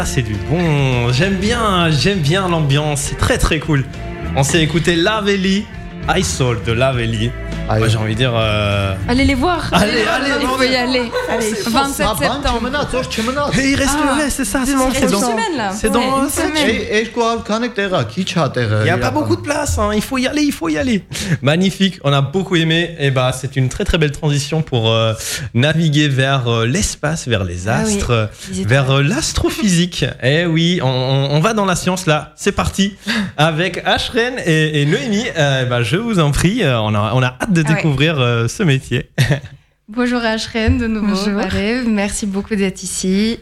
C'est du bon, j'aime bien l'ambiance, c'est très très cool. On s'est écouté Lavelli, I Soul de Lavelli. Moi j'ai envie de dire... Allez les voir. Allez, il faut y aller. Allez, 27 septembre. Et il reste c'est ça, c'est une semaine là. C'est dans une semaine. Il n'y a pas beaucoup de place, hein. Il faut y aller. Magnifique, on a beaucoup aimé. Et c'est une très très belle transition pour naviguer vers l'espace, vers les astres, vers l'astrophysique. Et oui, on va dans la science là. C'est parti avec Ashreen et Noémie. Je vous en prie, on a hâte de découvrir ce métier. Bonjour Ashreen, de nouveau. Bonjour. Merci beaucoup d'être ici.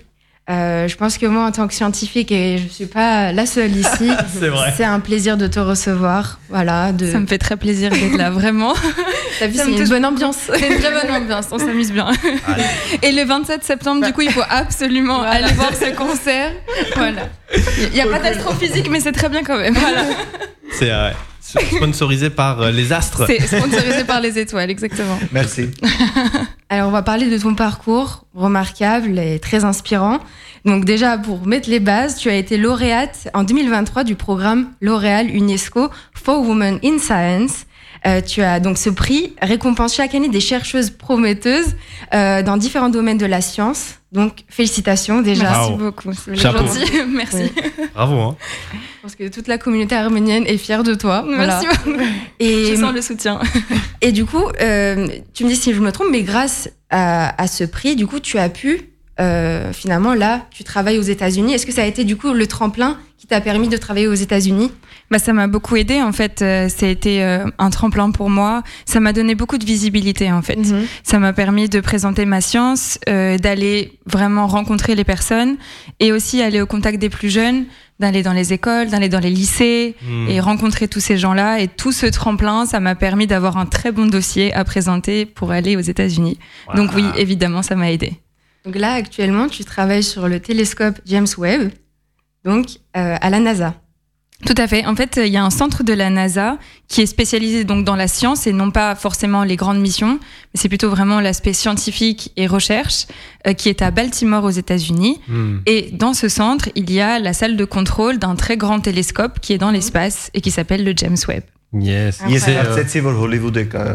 Je pense que moi, en tant que scientifique, et je ne suis pas la seule ici, c'est un plaisir de te recevoir. Voilà, Ça me fait très plaisir d'être là, vraiment. T'as vu, c'est une bonne ambiance. C'est une très bonne ambiance, on s'amuse bien. Allez. Et le 27 septembre, du coup, il faut absolument aller voir ce concert. Voilà. Il n'y a pas d'astrophysique, mais c'est très bien quand même. Voilà. C'est sponsorisé par les astres. C'est sponsorisé par les étoiles, exactement. Merci. Alors, on va parler de ton parcours remarquable et très inspirant. Donc déjà, pour mettre les bases, tu as été lauréate en 2023 du programme L'Oréal UNESCO for Women in Science. Tu as donc ce prix récompense chaque année des chercheuses prometteuses dans différents domaines de la science. Donc félicitations déjà. Merci beaucoup, c'est gentil. Merci. Oui. Bravo. Hein. Je pense que toute la communauté arménienne est fière de toi. Merci beaucoup. Et je sens le soutien. Et du coup, tu me dis si je me trompe, mais grâce à ce prix, du coup, tu as pu finalement là, tu travailles aux États-Unis. Est-ce que ça a été du coup le tremplin qui t'a permis de travailler aux États-Unis? Ça m'a beaucoup aidé en fait. Ça a été un tremplin pour moi. Ça m'a donné beaucoup de visibilité en fait. Mm-hmm. Ça m'a permis de présenter ma science, d'aller vraiment rencontrer les personnes et aussi aller au contact des plus jeunes, d'aller dans les écoles, d'aller dans les lycées et rencontrer tous ces gens-là. Et tout ce tremplin, ça m'a permis d'avoir un très bon dossier à présenter pour aller aux États-Unis. Wow. Donc oui, évidemment, ça m'a aidé. Donc là, actuellement, tu travailles sur le télescope James Webb, donc à la NASA. Tout à fait. En fait, il y a un centre de la NASA qui est spécialisé donc dans la science et non pas forcément les grandes missions, mais c'est plutôt vraiment l'aspect scientifique et recherche qui est à Baltimore aux États-Unis. Et dans ce centre, il y a la salle de contrôle d'un très grand télescope qui est dans l'espace et qui s'appelle le James Webb. Yes. C'est Hollywood.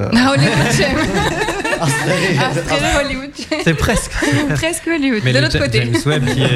C'est presque Hollywood. Mais de l'autre côté. James Webb qui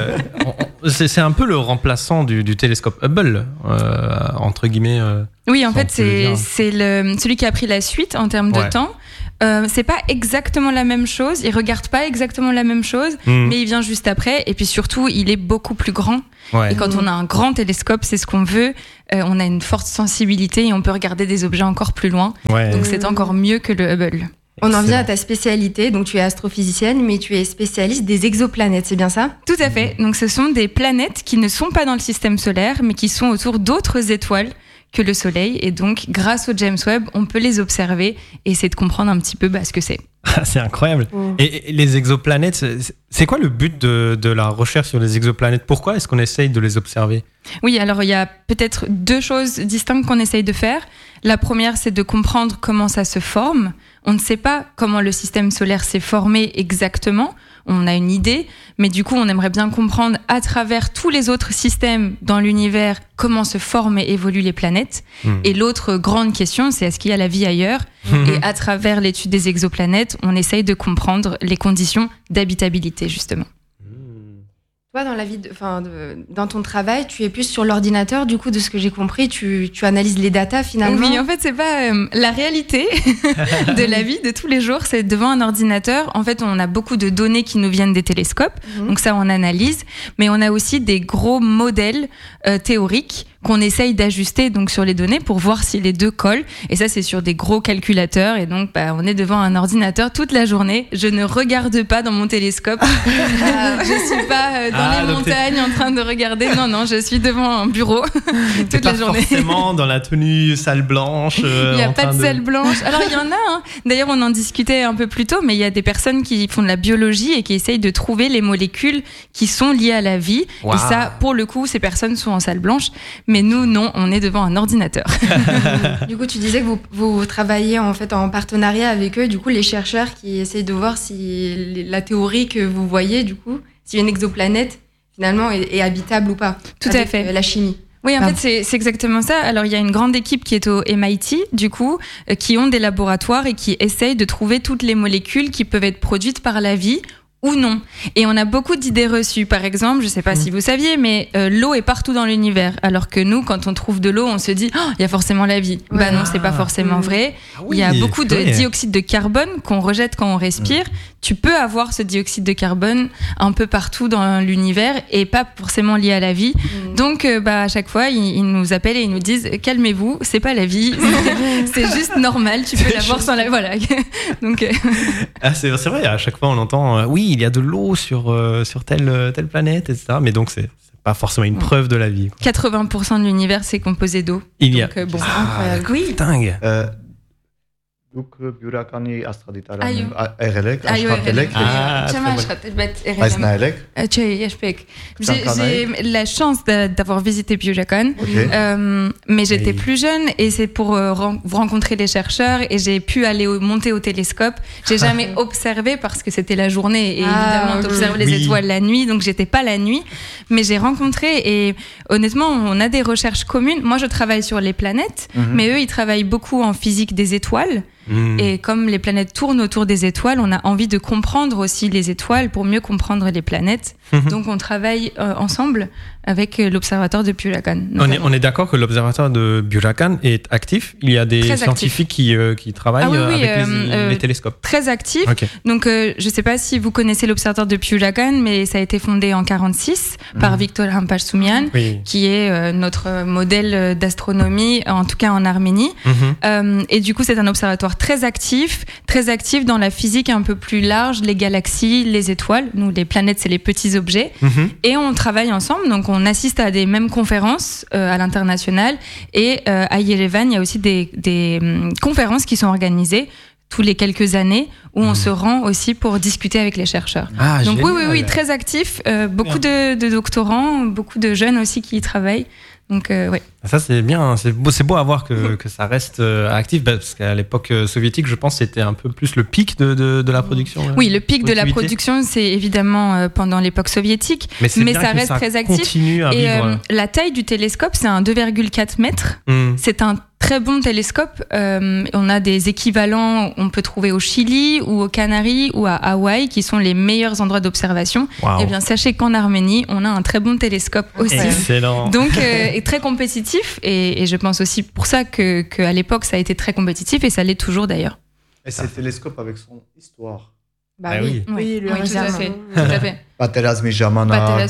est, c'est un peu le remplaçant du télescope Hubble entre guillemets. Oui, en fait, c'est celui qui a pris la suite en termes de temps. C'est pas exactement la même chose. Il regarde pas exactement la même chose, mais il vient juste après. Et puis surtout, il est beaucoup plus grand. Ouais. Et quand on a un grand télescope, c'est ce qu'on veut. On a une forte sensibilité et on peut regarder des objets encore plus loin. Ouais. Donc c'est encore mieux que le Hubble. On en vient à ta spécialité, donc tu es astrophysicienne, mais tu es spécialiste des exoplanètes, c'est bien ça? Tout à fait. Donc ce sont des planètes qui ne sont pas dans le système solaire, mais qui sont autour d'autres étoiles que le Soleil. Et donc, grâce au James Webb, on peut les observer et essayer de comprendre un petit peu ce que c'est. C'est incroyable. Et les exoplanètes, c'est quoi le but de la recherche sur les exoplanètes? Pourquoi est-ce qu'on essaye de les observer? Oui, alors il y a peut-être deux choses distinctes qu'on essaye de faire. La première, c'est de comprendre comment ça se forme. On ne sait pas comment le système solaire s'est formé exactement. On a une idée, mais du coup, on aimerait bien comprendre à travers tous les autres systèmes dans l'univers comment se forment et évoluent les planètes. Et l'autre grande question, c'est est-ce qu'il y a la vie ailleurs? Et à travers l'étude des exoplanètes, on essaye de comprendre les conditions d'habitabilité, justement. Toi, dans ton travail, tu es plus sur l'ordinateur. Du coup, de ce que j'ai compris, tu analyses les datas finalement. Oui, en fait, c'est pas la réalité de la vie de tous les jours. C'est devant un ordinateur. En fait, on a beaucoup de données qui nous viennent des télescopes. Donc ça, on analyse. Mais on a aussi des gros modèles théoriques qu'on essaye d'ajuster donc sur les données pour voir si les deux collent. Et ça, c'est sur des gros calculateurs. Et donc, on est devant un ordinateur toute la journée. Je ne regarde pas dans mon télescope. Je suis pas dans les montagnes en train de regarder. Non, je suis devant un bureau toute la journée. Pas forcément dans la tenue salle blanche. Il n'y a pas de salle blanche. Alors, il y en a. D'ailleurs, on en discutait un peu plus tôt, mais il y a des personnes qui font de la biologie et qui essayent de trouver les molécules qui sont liées à la vie. Wow. Et ça, pour le coup, ces personnes sont en salle blanche. Mais nous, non, on est devant un ordinateur. Du coup, tu disais que vous travaillez en fait en partenariat avec eux, du coup, les chercheurs qui essayent de voir si la théorie que vous voyez, du coup, si une exoplanète finalement est habitable ou pas. Tout à fait. La chimie. Oui, en fait, c'est exactement ça. Alors, il y a une grande équipe qui est au MIT, du coup, qui ont des laboratoires et qui essayent de trouver toutes les molécules qui peuvent être produites par la vie ou non. Et on a beaucoup d'idées reçues. Par exemple, je sais pas si vous saviez, mais l'eau est partout dans l'univers. Alors que nous, quand on trouve de l'eau, on se dit, il y a forcément la vie. Bah non, c'est pas forcément vrai. Il y a beaucoup de dioxyde de carbone qu'on rejette quand on respire. Tu peux avoir ce dioxyde de carbone un peu partout dans l'univers et pas forcément lié à la vie. Donc, à chaque fois, ils nous appellent et ils nous disent, calmez-vous, c'est pas la vie. C'est juste normal. Tu peux l'avoir sans la... Voilà. Donc, c'est vrai, à chaque fois, on entend, oui, il y a de l'eau sur telle planète, etc. Mais donc, c'est pas forcément une preuve de la vie. 80% de l'univers, c'est composé d'eau. Il y a. Donc, c'est incroyable. Oui, dingue. Դուք բյուրականի աստղադիտարանում եղել եք, աշխատել եք։ Այս նայել եք։ J'ai la chance d'avoir visité Biorakan, mais j'étais plus jeune et c'est pour rencontrer les chercheurs et j'ai pu aller monter au télescope. J'ai jamais observé parce que c'était la journée et évidemment t'observes les étoiles la nuit, donc j'étais pas la nuit, mais j'ai rencontré et honnêtement on a des recherches communes. Moi je travaille sur les planètes, mais eux ils travaillent beaucoup en physique des étoiles. Et comme les planètes tournent autour des étoiles, on a envie de comprendre aussi les étoiles pour mieux comprendre les planètes. Donc on travaille ensemble avec l'observatoire de Biorakan. On est d'accord que l'observatoire de Biorakan est actif. Il y a des scientifiques qui travaillent avec les télescopes. Très actif. Okay. Donc je ne sais pas si vous connaissez l'observatoire de Biorakan, mais ça a été fondé en 1946 par Victor Hampashoumian, qui est notre modèle d'astronomie, en tout cas en Arménie. Et du coup c'est un observatoire très actif dans la physique un peu plus large, les galaxies, les étoiles. Nous, les planètes, c'est les petits objets. Et on travaille ensemble, donc on assiste à des mêmes conférences à l'international. Et à Yerevan, il y a aussi des conférences qui sont organisées tous les quelques années où on se rend aussi pour discuter avec les chercheurs. Donc génial. Oui, très actif. Beaucoup de doctorants, beaucoup de jeunes aussi qui y travaillent. Donc, ouais. Ça, c'est bien. C'est beau à voir que ça reste actif, parce qu'à l'époque soviétique, je pense, c'était un peu plus le pic de la production. Oui, le pic de la production, c'est évidemment pendant l'époque soviétique, mais ça reste très actif. Et la taille du télescope, c'est un 2,4 mètres. C'est un très bon télescope. On a des équivalents, on peut trouver au Chili ou aux Canaries ou à Hawaï, qui sont les meilleurs endroits d'observation. Wow. Et bien, sachez qu'en Arménie, on a un très bon télescope aussi. Excellent. Donc, est très compétitif. Et je pense aussi pour ça qu'à l'époque, ça a été très compétitif et ça l'est toujours d'ailleurs. Et c'est télescope avec son histoire. Oui, tout à fait. Patérasmi Jamanak.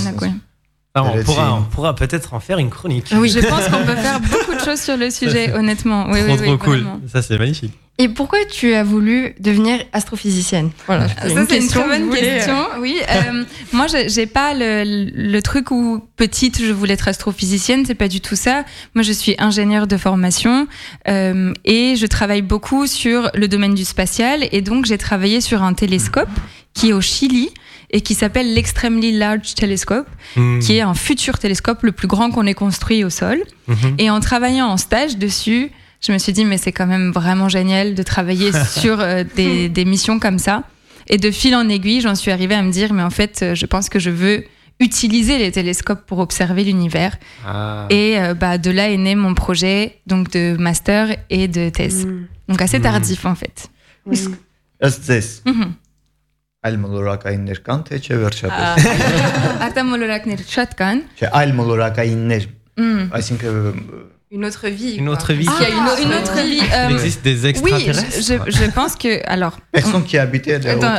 On pourra peut-être en faire une chronique. Oui, je pense qu'on peut faire beaucoup de choses sur le sujet, honnêtement. Oui, trop cool. Vraiment. Ça, c'est magnifique. Et pourquoi tu as voulu devenir astrophysicienne ? Voilà, c'est une très bonne question. Oui, moi, j'ai pas le truc où petite, je voulais être astrophysicienne. C'est pas du tout ça. Moi, je suis ingénieure de formation et je travaille beaucoup sur le domaine du spatial. Et donc, j'ai travaillé sur un télescope qui est au Chili et qui s'appelle l'Extremely Large Telescope, qui est un futur télescope le plus grand qu'on ait construit au sol. Et en travaillant en stage dessus, je me suis dit, mais c'est quand même vraiment génial de travailler sur des missions comme ça. Et de fil en aiguille, j'en suis arrivée à me dire, mais en fait, je pense que je veux utiliser les télescopes pour observer l'univers. Et de là est né mon projet donc de master et de thèse. Donc assez tardif, en fait. Այլ մոլորակայիններ կան, թե չէ վերջապես։ Արտամոլորակներ շատ կան։ Չէ, այլ մոլորակայիններ։ Այսինքն une autre vie. Une autre vie. Il y a une autre vie. Il existe des extraterrestres. Oui, je pense que alors. Personne qui habitait là-haut.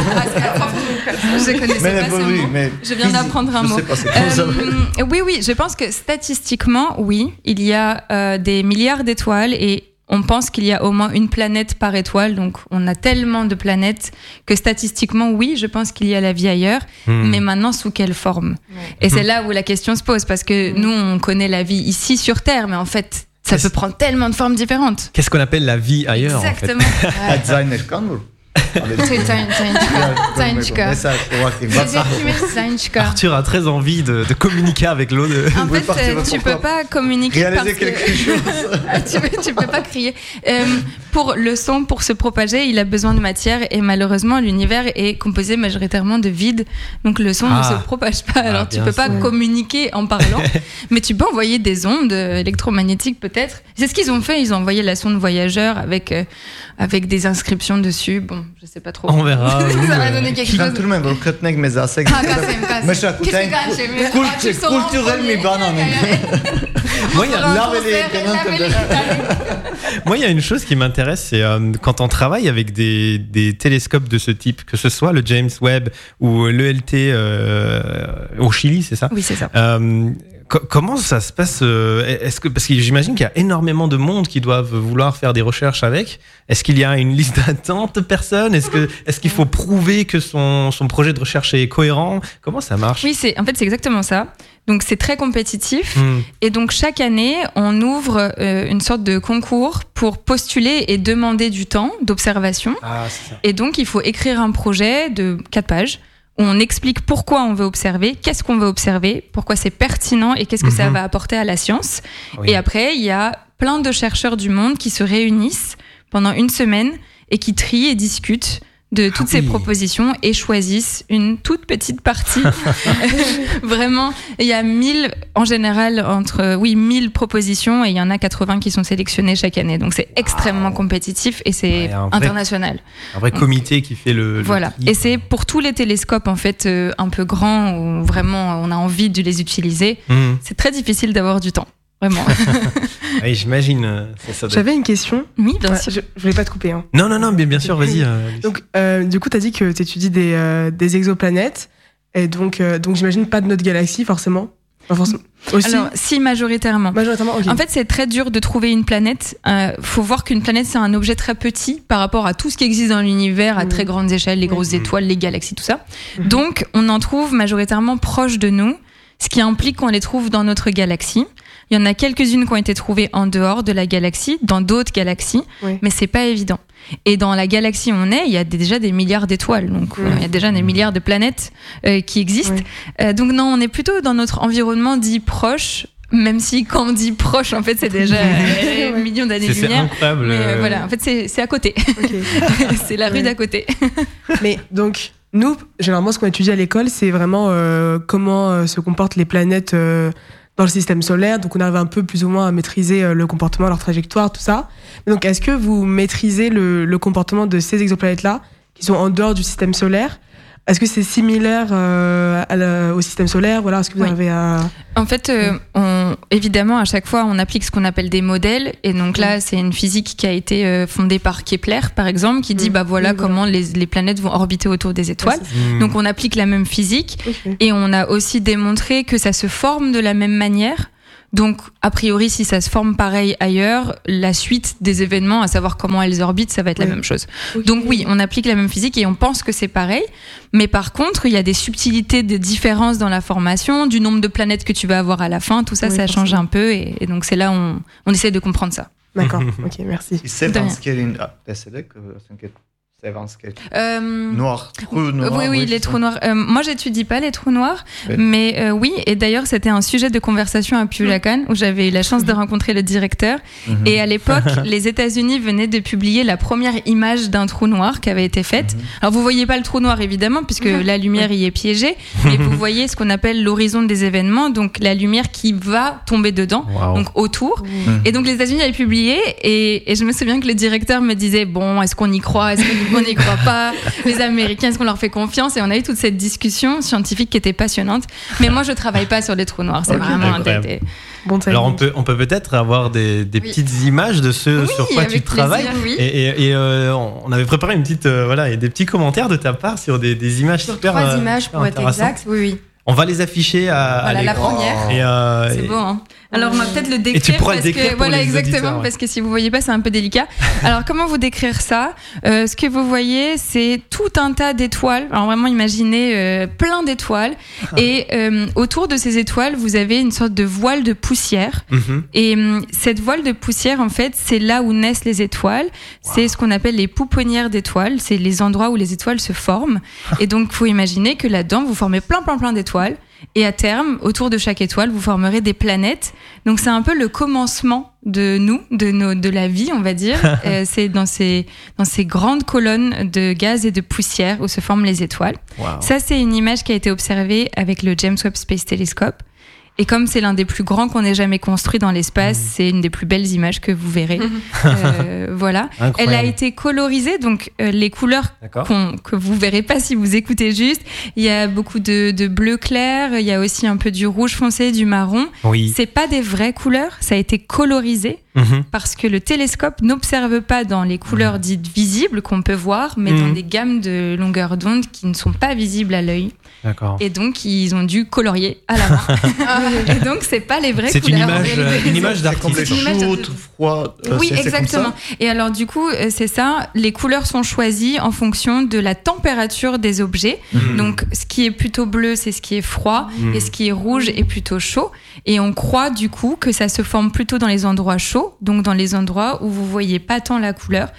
Je connaissais pas ce mot. Je viens d'apprendre un mot. Oui, je pense que statistiquement, oui, il y a des milliards d'étoiles et on pense qu'il y a au moins une planète par étoile, donc on a tellement de planètes que statistiquement, oui, je pense qu'il y a la vie ailleurs, mais maintenant sous quelle forme ? Et c'est là où la question se pose, parce que nous, on connaît la vie ici sur Terre, mais en fait, ça peut prendre tellement de formes différentes. Qu'est-ce qu'on appelle la vie ailleurs ? Exactement. Arthur a très envie de communiquer avec l'eau. En fait, tu peux pas communiquer réaliser quelque chose. tu peux pas crier. Pour le son, pour se propager, il a besoin de matière et malheureusement, l'univers est composé majoritairement de vide. Donc le son ne se propage pas. Alors tu peux pas communiquer en parlant, mais tu peux envoyer des ondes électromagnétiques peut-être. C'est ce qu'ils ont fait. Ils ont envoyé la sonde Voyageur avec des inscriptions dessus. Bon, je sais pas trop. On verra. Ça va donner quelque chose. Moi, il y a une chose qui m'intéresse, c'est quand on travaille avec des télescopes de ce type, que ce soit le James Webb ou l'ELT au Chili, c'est ça ? Oui, c'est ça. Comment ça se passe parce que j'imagine qu'il y a énormément de monde qui doivent vouloir faire des recherches avec. Est-ce qu'il y a une liste d'attente de personnes ? Est-ce qu'il faut prouver que son projet de recherche est cohérent ? Comment ça marche ? Oui, c'est exactement ça. Donc c'est très compétitif et donc chaque année on ouvre une sorte de concours pour postuler et demander du temps d'observation. C'est ça. Et donc il faut écrire un projet de 4 pages. On explique pourquoi on veut observer, qu'est-ce qu'on veut observer, pourquoi c'est pertinent et qu'est-ce que ça va apporter à la science. Oui. Et après, il y a plein de chercheurs du monde qui se réunissent pendant une semaine et qui trient et discutent de toutes ces propositions et choisissent une toute petite partie. Vraiment, il y a 1000 en général, 1000 propositions et il y en a 80 qui sont sélectionnées chaque année. Donc c'est extrêmement compétitif et c'est international. Un vrai comité qui fait le voilà. Et c'est pour tous les télescopes en fait un peu grands où vraiment on a envie de les utiliser. C'est très difficile d'avoir du temps. Vraiment. Oui, j'imagine. J'avais une question. Oui, bien sûr. Je voulais pas te couper. Hein. Non, mais bien sûr, vas-y. Donc, du coup, tu as dit que tu étudies des exoplanètes. Et donc j'imagine pas de notre galaxie, forcément. Aussi. Alors, si, majoritairement. Okay. En fait, c'est très dur de trouver une planète. Faut voir qu'une planète, c'est un objet très petit par rapport à tout ce qui existe dans l'univers à très grande échelle, les grosses étoiles, les galaxies, tout ça. Donc, on en trouve majoritairement proches de nous, ce qui implique qu'on les trouve dans notre galaxie. Il y en a quelques-unes qui ont été trouvées en dehors de la galaxie, dans d'autres galaxies, mais c'est pas évident. Et dans la galaxie où on est, il y a déjà des milliards d'étoiles, donc il y a déjà des milliards de planètes qui existent. Donc non, on est plutôt dans notre environnement dit proche, même si quand on dit proche, en fait, c'est déjà millions d'années-lumière. C'est incroyable. Mais voilà, en fait, c'est à côté. Okay. C'est la rue d'à côté. Mais donc, nous, généralement, ce qu'on étudie à l'école, c'est vraiment comment se comportent les planètes dans le système solaire, donc on arrive un peu plus ou moins à maîtriser le comportement, leur trajectoire, tout ça. Donc est-ce que vous maîtrisez le comportement de ces exoplanètes-là, qui sont en dehors du système solaire ? Est-ce que c'est similaire au système solaire ? Voilà, est-ce que vous arrivez à... En fait, évidemment, à chaque fois, on applique ce qu'on appelle des modèles. Et donc là, c'est une physique qui a été fondée par Kepler, par exemple, qui dit comment les planètes vont orbiter autour des étoiles. Donc on applique la même physique. Et on a aussi démontré que ça se forme de la même manière. Donc, a priori, si ça se forme pareil ailleurs, la suite des événements, à savoir comment elles orbitent, ça va être la même chose. Donc oui, on applique la même physique et on pense que c'est pareil. Mais par contre, il y a des subtilités, des différences dans la formation, du nombre de planètes que tu vas avoir à la fin, tout ça, ça change un peu. Et donc, c'est là où on essaie de comprendre ça. D'accord, ok, merci. Noir, trou noir. Oui, les trous noirs. Moi, j'étudie pas les trous noirs, mais oui. Et d'ailleurs, c'était un sujet de conversation à Pulacan où j'avais eu la chance de rencontrer le directeur. Et à l'époque, les États-Unis venaient de publier la première image d'un trou noir qui avait été faite. Alors, vous voyez pas le trou noir évidemment, puisque la lumière y est piégée, mais vous voyez ce qu'on appelle l'horizon des événements, donc la lumière qui va tomber dedans, donc autour. Et donc, les États-Unis avaient publié, et je me souviens que le directeur me disait bon, est-ce qu'on y croit, on n'y croit pas, les Américains, est-ce qu'on leur fait confiance ? Et on a eu toute cette discussion scientifique qui était passionnante. Mais moi, je travaille pas sur les trous noirs, c'est vraiment un des... Alors on peut peut-être avoir des petites images de ce sur quoi tu travailles. Et on avait préparé une petite et des petits commentaires de ta part sur des images sur super 3 images pour être exact. Oui. On va les afficher à la l'écran. première. C'est beau, hein. Alors, on va peut-être le décrire. Et tu pourras le décrire que, pour voilà, les exactement, auditeurs, parce que si vous voyez pas, c'est un peu délicat. Alors, comment vous décrire ça? Ce que vous voyez, c'est tout un tas d'étoiles. Alors, vraiment, imaginez plein d'étoiles. Et autour de ces étoiles, vous avez une sorte de voile de poussière. Et cette voile de poussière, en fait, c'est là où naissent les étoiles. C'est ce qu'on appelle les pouponnières d'étoiles. C'est les endroits où les étoiles se forment. Et donc, faut imaginer que là-dedans, vous formez plein d'étoiles. Et à terme, autour de chaque étoile, vous formerez des planètes. Donc c'est un peu le commencement de nous, de la vie, on va dire. C'est dans ces grandes colonnes de gaz et de poussière où se forment les étoiles. Wow. Ça, c'est une image qui a été observée avec le James Webb Space Telescope. Et comme c'est l'un des plus grands qu'on ait jamais construit dans l'espace, c'est une des plus belles images que vous verrez. Voilà. Incroyable. Elle a été colorisée, donc les couleurs que vous verrez pas si vous écoutez juste. Il y a beaucoup de bleu clair, il y a aussi un peu du rouge foncé, du marron. Oui. C'est pas des vraies couleurs, ça a été colorisé. Parce que le télescope n'observe pas dans les couleurs dites visibles qu'on peut voir, mais dans des gammes de longueur d'onde qui ne sont pas visibles à l'œil. D'accord. Et donc ils ont dû colorier à la main. Et donc c'est pas les vraies couleurs. C'est une image d'artiste. Chaud, froid. Oui, exactement. Et alors du coup c'est ça. Les couleurs sont choisies en fonction de la température des objets. Donc ce qui est plutôt bleu, c'est ce qui est froid, et ce qui est rouge est plutôt chaud. Et on croit du coup que ça se forme plutôt dans les endroits chauds, donc dans les endroits où vous voyez pas tant la couleur.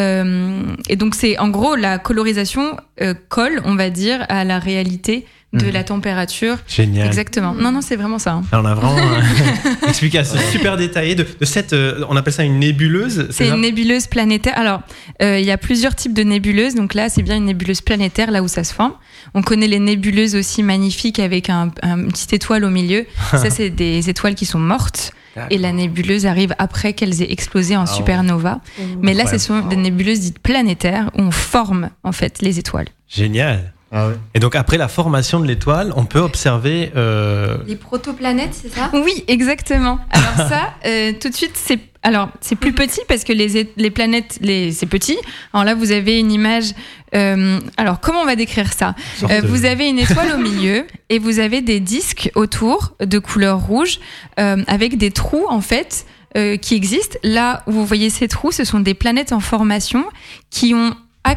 Et donc c'est en gros la colorisation colle, on va dire, à la réalité de la température. Génial. Exactement. Non, c'est vraiment ça. Hein. Alors, on a vraiment une explication super détaillée de cette, on appelle ça une nébuleuse. C'est une nébuleuse planétaire. Alors, il y a plusieurs types de nébuleuses. Donc là, c'est bien une nébuleuse planétaire, là où ça se forme. On connaît les nébuleuses aussi magnifiques avec une petite étoile au milieu. Ça, c'est des étoiles qui sont mortes. Et la nébuleuse arrive après qu'elles aient explosé en supernova. Mais là, ce sont des nébuleuses dites planétaires où on forme en fait les étoiles. Génial. Ah ouais. Et donc après la formation de l'étoile, on peut observer les protoplanètes, c'est ça? Oui, exactement. Alors ça, tout de suite, c'est plus petit parce que les planètes, c'est petit. Alors là, vous avez une image. Alors comment on va décrire ça? Vous avez une étoile au milieu et vous avez des disques autour de couleur rouge avec des trous en fait qui existent. Là où vous voyez ces trous, ce sont des planètes en formation qui ont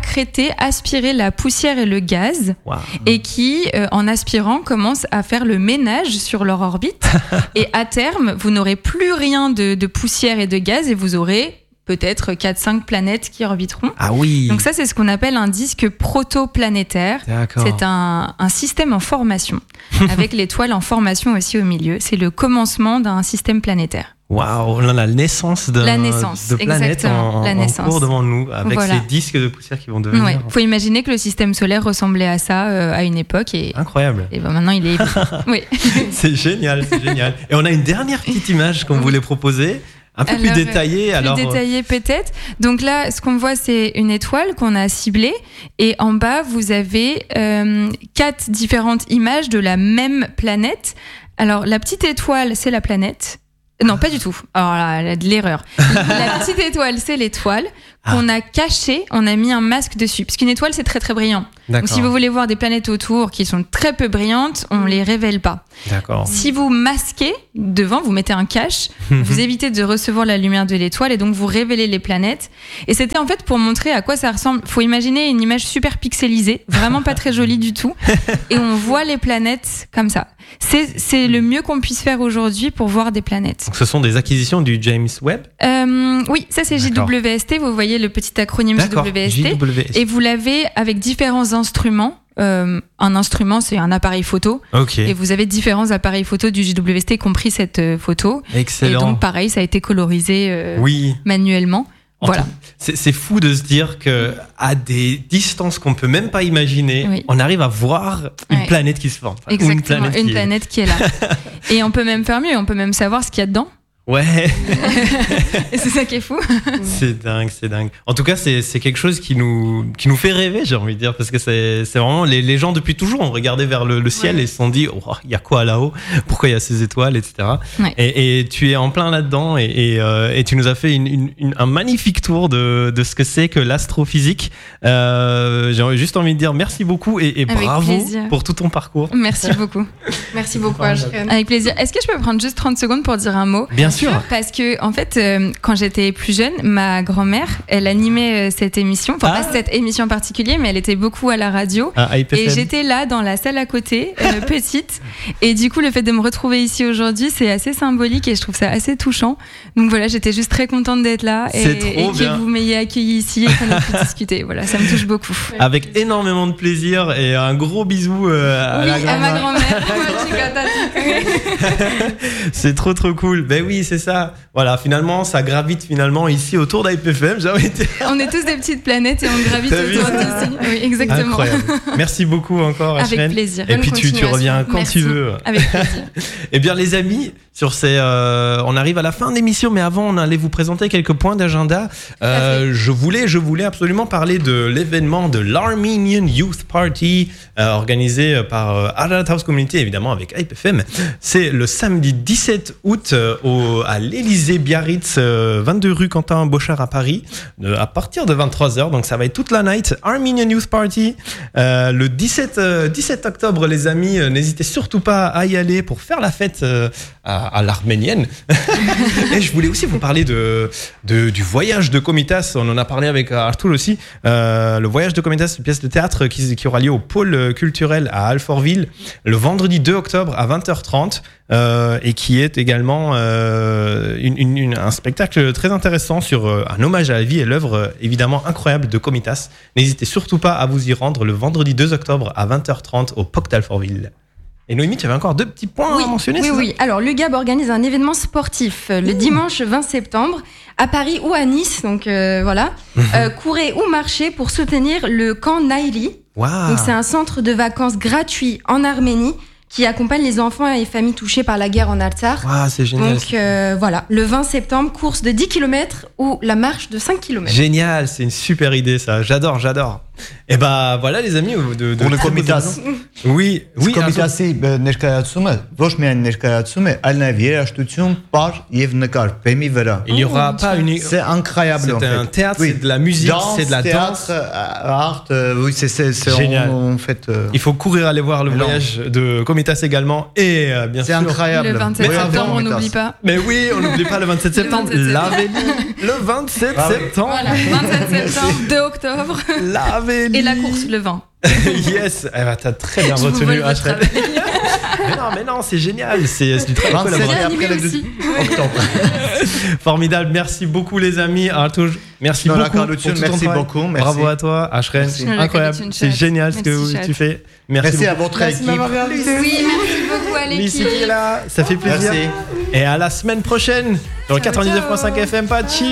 aspiré la poussière et le gaz, et qui, en aspirant, commencent à faire le ménage sur leur orbite. Et à terme, vous n'aurez plus rien de poussière et de gaz, et vous aurez peut-être 4-5 planètes qui orbiteront. Ah oui. Donc ça, c'est ce qu'on appelle un disque protoplanétaire. D'accord. C'est un système en formation, avec l'étoile en formation aussi au milieu. C'est le commencement d'un système planétaire. Waouh, on a la naissance de planètes en cours devant nous, avec ces disques de poussière qui vont devenir. Ouais, faut imaginer que le système solaire ressemblait à ça à une époque. Incroyable. Et ben maintenant, il est. Oui. C'est génial, c'est génial. Et on a une dernière petite image qu'on voulait proposer. Un peu plus détaillée. Plus détaillée peut-être. Donc là, ce qu'on voit, c'est une étoile qu'on a ciblée. Et en bas, vous avez 4 différentes images de la même planète. Alors, la petite étoile, c'est la planète. Non, pas du tout. Alors là, de l'erreur. La petite étoile, c'est l'étoile qu'on a cachée. On a mis un masque dessus. Parce qu'une étoile, c'est très, très brillant. D'accord. Donc, si vous voulez voir des planètes autour qui sont très peu brillantes, on les révèle pas. D'accord. Si vous masquez devant, vous mettez un cache, vous évitez de recevoir la lumière de l'étoile et donc vous révélez les planètes. Et c'était en fait pour montrer à quoi ça ressemble. Faut imaginer une image super pixelisée, vraiment pas très jolie du tout. Et on voit les planètes comme ça. C'est le mieux qu'on puisse faire aujourd'hui pour voir des planètes. Donc ce sont des acquisitions du James Webb? Oui, ça c'est JWST. Vous voyez le petit acronyme JWST. Et vous l'avez avec différents instruments. Un instrument, c'est un appareil photo. Okay. Et vous avez différents appareils photo du JWST qui ont pris cette photo. Excellent. Et donc pareil, ça a été colorisé manuellement. Voilà. C'est fou de se dire que à des distances qu'on peut même pas imaginer, on arrive à voir une planète qui se forme. Exactement, une planète qui est là. Et on peut même faire mieux, on peut même savoir ce qu'il y a dedans. Ouais. Et c'est ça qui est fou. C'est dingue. En tout cas, c'est quelque chose qui nous fait rêver, j'ai envie de dire, parce que c'est vraiment les gens depuis toujours ont regardé vers le ciel et se sont dit, oh, il y a quoi là-haut? Pourquoi il y a ces étoiles, etc. Ouais. Et tu es en plein là-dedans et tu nous as fait un magnifique tour de ce que c'est que l'astrophysique. J'ai juste envie de dire merci beaucoup et bravo plaisir. pour tout ton parcours. Merci beaucoup. Merci beaucoup, Ashren. Avec plaisir. Est-ce que je peux prendre juste 30 secondes pour dire un mot? Bien sûr. Parce que, en fait, quand j'étais plus jeune, ma grand-mère, elle animait cette émission. Enfin, pas cette émission en particulier, mais elle était beaucoup à la radio. Et j'étais là, dans la salle à côté, petite. Et du coup, le fait de me retrouver ici aujourd'hui, c'est assez symbolique et je trouve ça assez touchant. Donc voilà, j'étais juste très contente d'être là et que vous m'ayez accueilli ici et qu'on ait pu discuter. Voilà, ça me touche beaucoup. Avec énormément de plaisir et un gros bisou à ma grand-mère. C'est trop cool. Ben oui, c'est ça. Voilà, finalement, ça gravite ici autour d'IPFM. On est tous des petites planètes et on gravite autour d'ici. Oui, exactement. Incroyable. Merci beaucoup encore, Ashren. Avec plaisir. Et puis tu reviens quand tu veux. Avec plaisir. Eh bien, les amis, sur on arrive à la fin de l'émission, mais avant, on allait vous présenter quelques points d'agenda. Je voulais absolument parler de l'événement de l'Armenian Youth Party organisé par Ararat House Community, évidemment avec IPFM. C'est le samedi 17 août à l'Élysée-Biarritz, 22 rue Quentin Bochard à Paris, à partir de 23h. Donc ça va être toute la night. Armenian Youth Party. Le 17 octobre, les amis, n'hésitez surtout pas à y aller pour faire la fête à l'arménienne. Et je voulais aussi vous parler du voyage de Komitas. On en a parlé avec Arthur aussi. Le voyage de Komitas, c'est une pièce de théâtre qui aura lieu au pôle culturel à Alfortville le vendredi 2 octobre à 20h30 et qui est également un spectacle très intéressant sur un hommage à la vie et l'œuvre évidemment incroyable de Komitas. N'hésitez surtout pas à vous y rendre le vendredi 2 octobre à 20h30 au POC d'Alfortville. Et Noémie, tu avais encore 2 petits points à mentionner, c'est ça ? Oui. Alors, l'UGAB organise un événement sportif le dimanche 20 septembre à Paris ou à Nice. Donc, voilà. Courez ou marchez pour soutenir le camp Naili. Wow. Donc, c'est un centre de vacances gratuit en Arménie qui accompagne les enfants et les familles touchées par la guerre en Artsakh. Wow, c'est génial. Donc, voilà. Le 20 septembre, course de 10 km ou la marche de 5 km. Génial, c'est une super idée, ça. J'adore. Et bah voilà les amis de Komitas. Oui. Komitasi ներկայացումը ոչ միայն ներկայացում է, այլ նաև երաժշտություն, պար եւ նկար բեմի վրա. Il y aura pas une C'est incroyable en fait. C'est un théâtre, c'est de la musique, c'est de la danse. Art, oui, c'est génial. En fait. Il faut courir aller voir le voyage de Komitas également et bien sûr. C'est incroyable. Le 27 septembre, on n'oublie pas. Mais oui, on n'oublie pas le 27 septembre. Le 27 septembre. Voilà, 27 septembre, 2 octobre. Et la course le 20. Yes, t'as très bien retenu Ashren. Mais non, c'est génial, c'est du travail collaboratif. Après le 2 octobre. Formidable, merci beaucoup les amis. Arthur, merci beaucoup. Bravo à toi, Ashren, incroyable, c'est génial ce que tu fais. Merci à votre équipe. Oui, merci beaucoup à l'équipe. Lucie qui est là, ça fait plaisir. Merci. Et à la semaine prochaine sur le 99.5 FM. Pachi.